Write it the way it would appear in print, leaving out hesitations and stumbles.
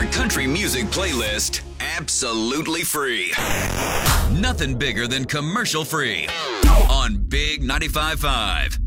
your country music playlist absolutely free. Nothing bigger than commercial free on Big 95.5.